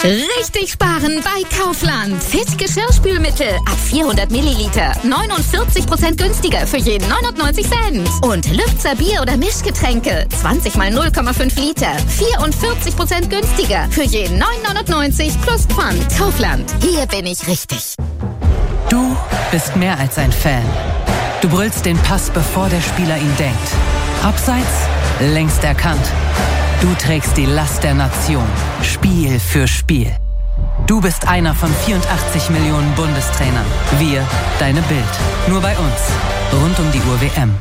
Richtig sparen bei Kaufland. Fit Geschirrspülmittel ab 400 Milliliter. 49% günstiger für jeden 99 Cent. Und Lübzer Bier- oder Mischgetränke. 20 mal 0,5 Liter. 44% günstiger für jeden 9,99 plus Pfand. Kaufland. Hier bin ich richtig. Du bist mehr als ein Fan. Du brüllst den Pass, bevor der Spieler ihn denkt. Abseits, längst erkannt. Du trägst die Last der Nation, Spiel für Spiel. Du bist einer von 84 Millionen Bundestrainern. Wir, deine Bild. Nur bei uns. Rund um die Uhr WM.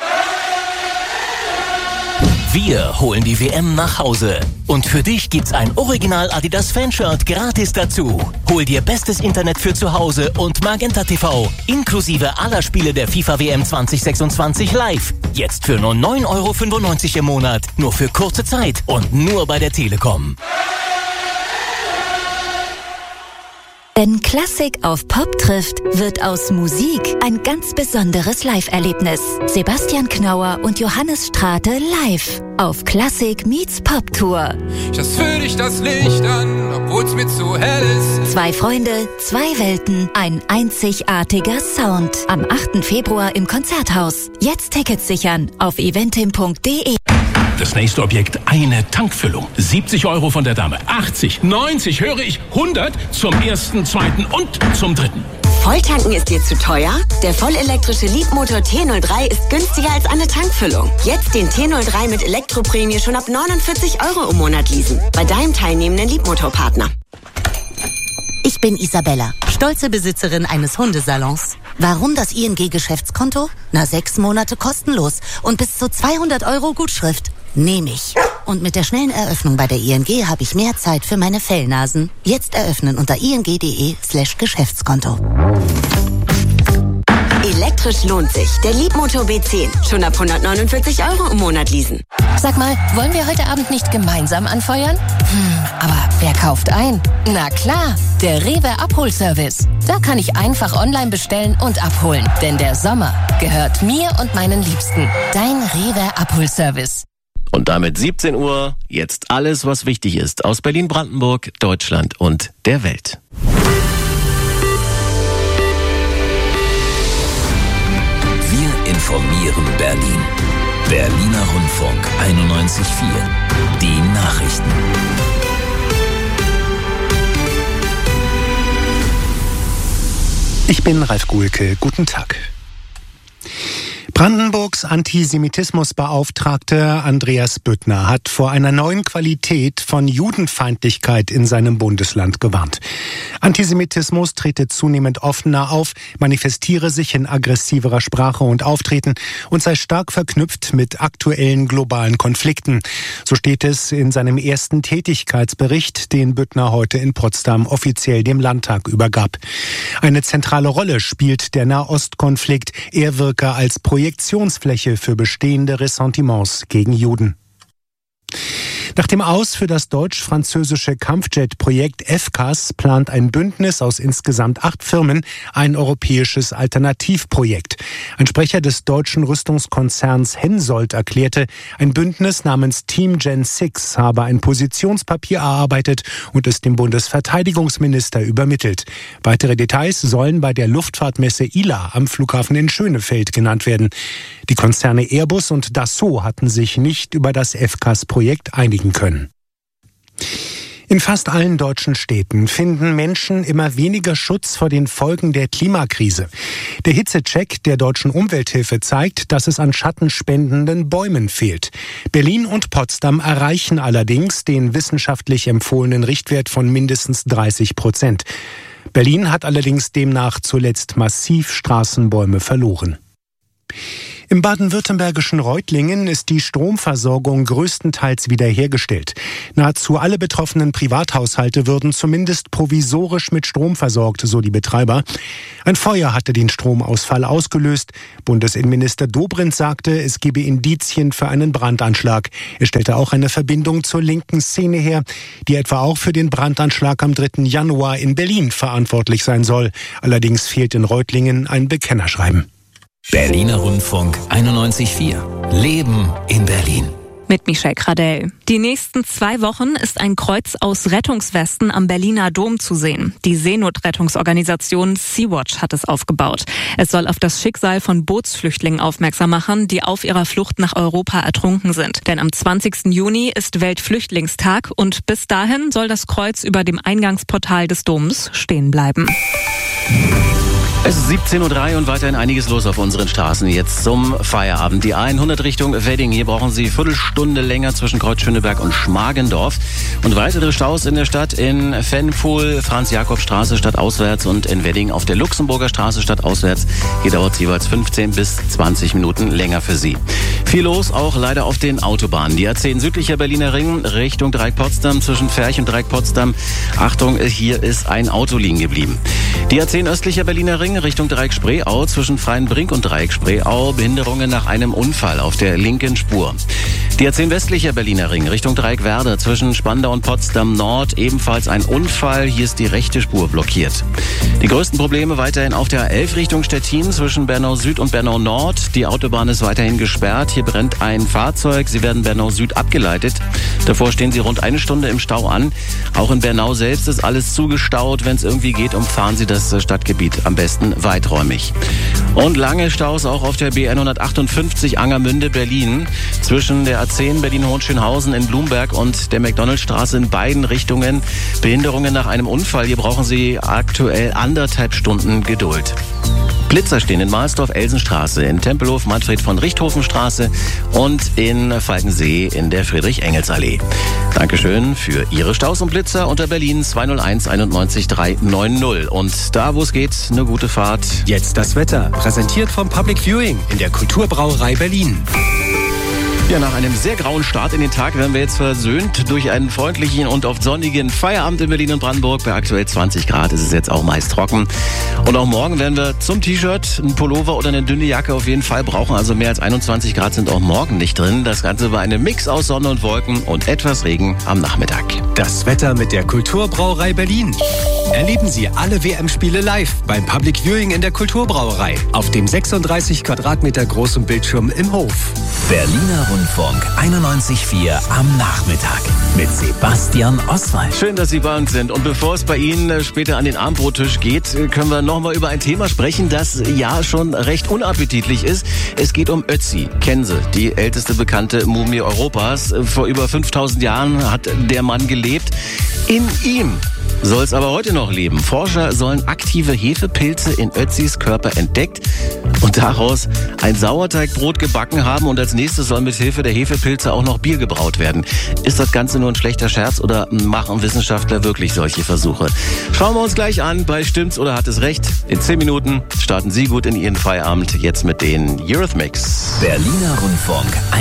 Wir holen die WM nach Hause. Und für dich gibt's ein Original Adidas Fanshirt gratis dazu. Hol dir bestes Internet für zu Hause und Magenta TV. Inklusive aller Spiele der FIFA WM 2026 live. Jetzt für nur 9,95 € im Monat. Nur für kurze Zeit und nur bei der Telekom. Wenn Klassik auf Pop trifft, wird aus Musik ein ganz besonderes Live-Erlebnis. Sebastian Knauer und Johannes Strate live auf Klassik meets Pop Tour. Ich lass für dich das Licht an, obwohl's mir zu hell ist. 2 Freunde, 2 Welten, ein einzigartiger Sound. Am 8. Februar im Konzerthaus. Jetzt Tickets sichern auf eventim.de. Das nächste Objekt, eine Tankfüllung. 70 € von der Dame. 80, 90, höre ich, 100 zum ersten, zweiten und zum dritten. Volltanken ist dir zu teuer? Der vollelektrische Leapmotor T03 ist günstiger als eine Tankfüllung. Jetzt den T03 mit Elektroprämie schon ab 49 € im Monat leasen. Bei deinem teilnehmenden Leapmotor-Partner. Ich bin Isabella, stolze Besitzerin eines Hundesalons. Warum das ING-Geschäftskonto? 6 Monate kostenlos und bis zu 200 € Gutschrift. Nehme ich. Und mit der schnellen Eröffnung bei der ING habe ich mehr Zeit für meine Fellnasen. Jetzt eröffnen unter ing.de/Geschäftskonto. Elektrisch lohnt sich. Der Leapmotor B10. Schon ab 149 € im Monat leasen. Sag mal, wollen wir heute Abend nicht gemeinsam anfeuern? Aber wer kauft ein? Na klar, der Rewe Abholservice. Da kann ich einfach online bestellen und abholen. Denn der Sommer gehört mir und meinen Liebsten. Dein Rewe Abholservice. Und damit 17 Uhr, jetzt alles, was wichtig ist aus Berlin-Brandenburg, Deutschland und der Welt. Wir informieren Berlin. Berliner Rundfunk 91.4. Die Nachrichten. Ich bin Ralf Guhlke. Guten Tag. Brandenburgs Antisemitismusbeauftragte Andreas Büttner hat vor einer neuen Qualität von Judenfeindlichkeit in seinem Bundesland gewarnt. Antisemitismus trete zunehmend offener auf, manifestiere sich in aggressiverer Sprache und Auftreten und sei stark verknüpft mit aktuellen globalen Konflikten. So steht es in seinem ersten Tätigkeitsbericht, den Büttner heute in Potsdam offiziell dem Landtag übergab. Eine zentrale Rolle spielt der Nahostkonflikt. Er wirke als Projektionsfläche für bestehende Ressentiments gegen Juden. Nach dem Aus für das deutsch-französische Kampfjet-Projekt FCAS plant ein Bündnis aus insgesamt 8 Firmen ein europäisches Alternativprojekt. Ein Sprecher des deutschen Rüstungskonzerns Hensoldt erklärte, ein Bündnis namens Team Gen 6 habe ein Positionspapier erarbeitet und es dem Bundesverteidigungsminister übermittelt. Weitere Details sollen bei der Luftfahrtmesse ILA am Flughafen in Schönefeld genannt werden. Die Konzerne Airbus und Dassault hatten sich nicht über das FCAS-Projekt einigen können. In fast allen deutschen Städten finden Menschen immer weniger Schutz vor den Folgen der Klimakrise. Der Hitzecheck der Deutschen Umwelthilfe zeigt, dass es an schattenspendenden Bäumen fehlt. Berlin und Potsdam erreichen allerdings den wissenschaftlich empfohlenen Richtwert von mindestens 30%. Berlin hat allerdings demnach zuletzt massiv Straßenbäume verloren. Im baden-württembergischen Reutlingen ist die Stromversorgung größtenteils wiederhergestellt. Nahezu alle betroffenen Privathaushalte würden zumindest provisorisch mit Strom versorgt, so die Betreiber. Ein Feuer hatte den Stromausfall ausgelöst. Bundesinnenminister Dobrindt sagte, es gebe Indizien für einen Brandanschlag. Er stellte auch eine Verbindung zur linken Szene her, die etwa auch für den Brandanschlag am 3. Januar in Berlin verantwortlich sein soll. Allerdings fehlt in Reutlingen ein Bekennerschreiben. Berliner Rundfunk 91.4. Leben in Berlin. Mit Michelle Kradell. Die nächsten 2 Wochen ist ein Kreuz aus Rettungswesten am Berliner Dom zu sehen. Die Seenotrettungsorganisation Sea-Watch hat es aufgebaut. Es soll auf das Schicksal von Bootsflüchtlingen aufmerksam machen, die auf ihrer Flucht nach Europa ertrunken sind. Denn am 20. Juni ist Weltflüchtlingstag und bis dahin soll das Kreuz über dem Eingangsportal des Doms stehen bleiben. Es ist 17:03 Uhr und weiterhin einiges los auf unseren Straßen. Jetzt zum Feierabend. Die A100 Richtung Wedding. Hier brauchen Sie Viertelstunde länger zwischen Kreuz Schöneberg und Schmargendorf. Und weitere Staus in der Stadt in Venpfuhl, Franz-Jakob-Straße stadtauswärts und in Wedding auf der Luxemburger Straße stadtauswärts. Hier dauert es jeweils 15 bis 20 Minuten länger für Sie. Viel los auch leider auf den Autobahnen. Die A10 südlicher Berliner Ring Richtung Dreieck-Potsdam zwischen Ferch und Dreieck-Potsdam. Achtung, hier ist ein Auto liegen geblieben. Die A10 östlicher Berliner Ring Richtung Dreieck-Spreeau zwischen Freienbrink und Dreieck-Spreeau. Behinderungen nach einem Unfall auf der linken Spur. Die A10 westlicher Berliner Ring Richtung Dreieck-Werder zwischen Spandau und Potsdam Nord. Ebenfalls ein Unfall. Hier ist die rechte Spur blockiert. Die größten Probleme weiterhin auf der A11 Richtung Stettin zwischen Bernau Süd und Bernau Nord. Die Autobahn ist weiterhin gesperrt. Hier brennt ein Fahrzeug. Sie werden Bernau Süd abgeleitet. Davor stehen Sie rund 1 Stunde im Stau an. Auch in Bernau selbst ist alles zugestaut. Wenn es irgendwie geht, umfahren Sie das Stadtgebiet am besten weiträumig. Und lange Staus auch auf der B158 Angermünde Berlin zwischen der A10 Berlin-Hohenschönhausen in Blumberg und der McDonaldstraße in beiden Richtungen. Behinderungen nach einem Unfall. Hier brauchen Sie aktuell 1,5 Stunden Geduld. Blitzer stehen in Mahlsdorf-Elsenstraße, in Tempelhof Manfred-von-Richthofen-Straße und in Falkensee in der Friedrich-Engels-Allee. Dankeschön für Ihre Staus und Blitzer unter Berlin 201 91 390. Und da, wo es geht, eine gute Fahrt. Jetzt das Wetter, präsentiert vom Public Viewing in der Kulturbrauerei Berlin. Ja, nach einem sehr grauen Start in den Tag werden wir jetzt versöhnt durch einen freundlichen und oft sonnigen Feierabend in Berlin und Brandenburg. Bei aktuell 20 Grad ist es jetzt auch meist trocken. Und auch morgen werden wir zum T-Shirt, einen Pullover oder eine dünne Jacke auf jeden Fall brauchen. Also mehr als 21 Grad sind auch morgen nicht drin. Das Ganze bei einem Mix aus Sonne und Wolken und etwas Regen am Nachmittag. Das Wetter mit der Kulturbrauerei Berlin. Erleben Sie alle WM-Spiele live beim Public Viewing in der Kulturbrauerei auf dem 36 Quadratmeter großen Bildschirm im Hof. Berliner Rundfunk 91.4 am Nachmittag mit Sebastian Oswald. Schön, dass Sie bei uns sind. Und bevor es bei Ihnen später an den Abendbrottisch geht, können wir nochmal über ein Thema sprechen, das ja schon recht unappetitlich ist. Es geht um Ötzi. Kennen Sie, die älteste bekannte Mumie Europas. Vor über 5000 Jahren hat der Mann gelebt. In ihm soll es aber heute noch leben. Forscher sollen aktive Hefepilze in Ötzis Körper entdeckt und daraus ein Sauerteigbrot gebacken haben und als nächstes soll mit Hilfe der Hefepilze auch noch Bier gebraut werden. Ist das Ganze nur ein schlechter Scherz oder machen Wissenschaftler wirklich solche Versuche? Schauen wir uns gleich an bei Stimmt's oder hat es recht? In 10 Minuten starten Sie gut in Ihren Feierabend jetzt mit den Eurythmics. Berliner Rundfunk